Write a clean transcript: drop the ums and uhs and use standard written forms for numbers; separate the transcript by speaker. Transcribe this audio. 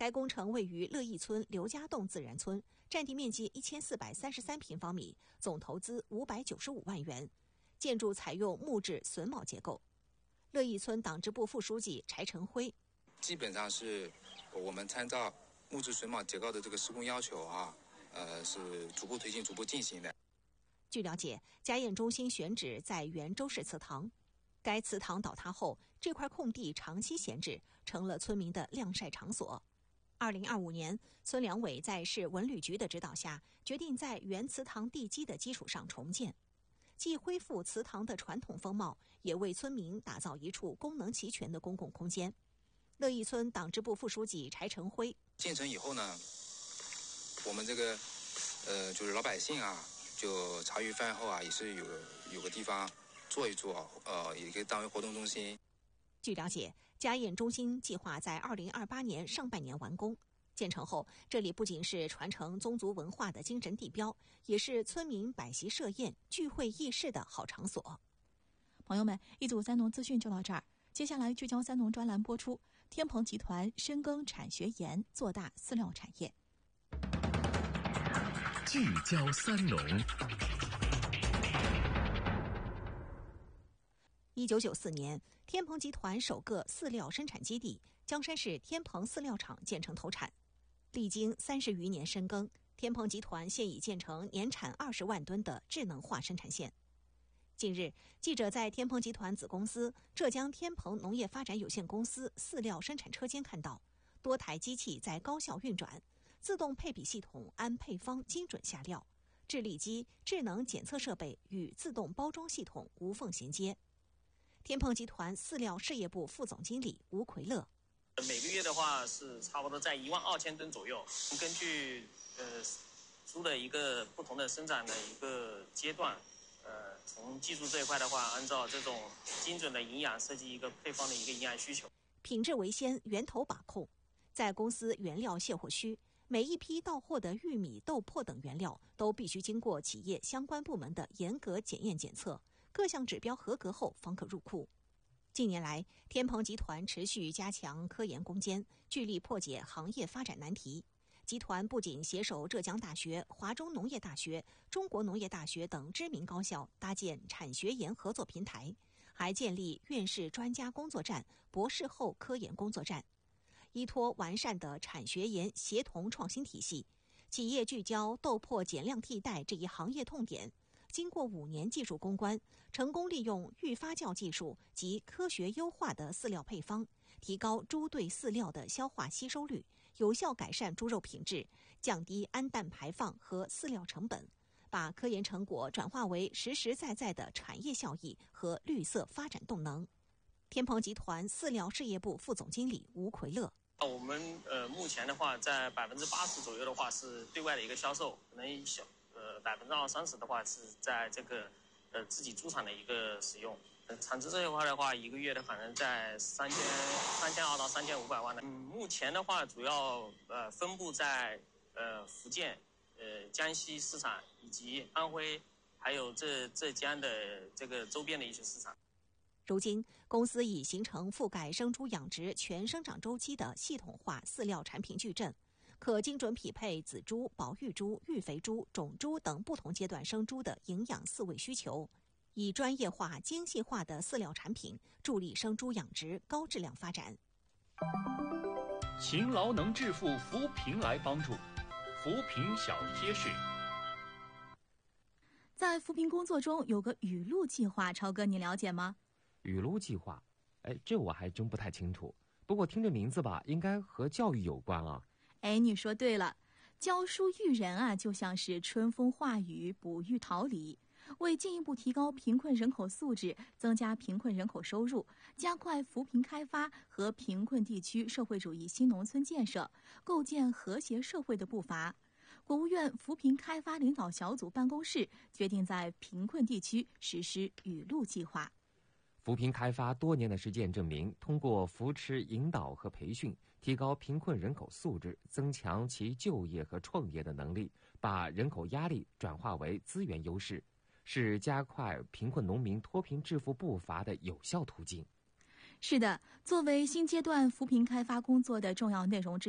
Speaker 1: 该工程位于乐义村刘家洞自然村，占地面积1433平方米，总投资595万元，建筑采用木质榫卯结构。乐义村党支部副书记柴成辉：
Speaker 2: 基本上是我们参照木质榫卯结构的这个施工要求是逐步推进、逐步进行的。
Speaker 1: 据了解，家宴中心选址在原周氏祠堂，该祠堂倒塌后，这块空地长期闲置，成了村民的晾晒场所。2025年，村两委在市文旅局的指导下，决定在原祠堂地基的基础上重建，既恢复祠堂的传统风貌，也为村民打造一处功能齐全的公共空间。乐义村党支部副书记柴成辉：
Speaker 2: 建成以后呢，我们这个就是老百姓就茶余饭后也是有个地方坐一坐，也可以当为活动中心。
Speaker 1: 据了解，家宴中心计划在2028年上半年完工。建成后，这里不仅是传承宗族文化的精神地标，也是村民摆席设宴、聚会议事的好场所。
Speaker 3: 朋友们，一组三农资讯就到这儿。接下来聚焦三农专栏播出，天鹏集团深耕产学研，做大饲料产业。
Speaker 4: 聚焦三农。
Speaker 1: 1994年，天鹏集团首个饲料生产基地江山市天鹏饲料厂建成投产。历经30余年深耕，天鹏集团现已建成年产20万吨的智能化生产线。近日，记者在天鹏集团子公司浙江天鹏农业发展有限公司饲料生产车间看到，多台机器在高效运转，自动配比系统按配方精准下料，制粒机、智能检测设备与自动包装系统无缝衔接。天鹏集团饲料事业部副总经理吴奎乐：
Speaker 5: 每个月的话是差不多在12000吨左右。根据猪的一个不同的生长的一个阶段，从技术这一块的话，按照这种精准的营养设计一个配方的一个营养需求，
Speaker 1: 品质为先，源头把控。在公司原料卸货区，每一批到货的玉米、豆粕等原料都必须经过企业相关部门的严格检验检测，各项指标合格后方可入库。近年来，天鹏集团持续加强科研攻坚，聚力破解行业发展难题。集团不仅携手浙江大学、华中农业大学、中国农业大学等知名高校搭建产学研合作平台，还建立院士专家工作站、博士后科研工作站。依托完善的产学研协同创新体系，企业聚焦豆粕减量替代这一行业痛点，经过5年技术攻关，成功利用预发酵技术及科学优化的饲料配方，提高猪对饲料的消化吸收率，有效改善猪肉品质，降低氨氮排放和饲料成本，把科研成果转化为实实在在的产业效益和绿色发展动能。天鹏集团饲料事业部副总经理吴奎乐：
Speaker 5: 我们目前的话，在80%左右的话是对外的一个销售，可能20-30%的话是在这个自己猪场的一个使用。产值这一块的话，一个月的可能在3200到3500万的。目前的话，主要分布在福建、江西市场以及安徽，还有浙江的这个周边的一些市场。
Speaker 1: 如今，公司已形成覆盖生猪养殖全生长周期的系统化饲料产品矩阵，可精准匹配仔猪、保育猪、育肥猪、种猪等不同阶段生猪的营养饲喂需求，以专业化、精细化的饲料产品助力生猪养殖高质量发展。
Speaker 4: 勤劳能致富，扶贫来帮助，扶贫小贴士。
Speaker 3: 在扶贫工作中有个雨露计划，超哥你了解吗？
Speaker 6: 雨露计划，这我还真不太清楚。不过听这名字吧，应该和教育有关啊。
Speaker 3: 你说对了，教书育人就像是春风化雨，哺育桃李。为进一步提高贫困人口素质，增加贫困人口收入，加快扶贫开发和贫困地区社会主义新农村建设，构建和谐社会的步伐，国务院扶贫开发领导小组办公室决定在贫困地区实施雨露计划。
Speaker 6: 扶贫开发多年的实践证明，通过扶持、引导和培训，提高贫困人口素质，增强其就业和创业的能力，把人口压力转化为资源优势，是加快贫困农民脱贫致富步伐的有效途径。
Speaker 3: 是的，作为新阶段扶贫开发工作的重要内容之一，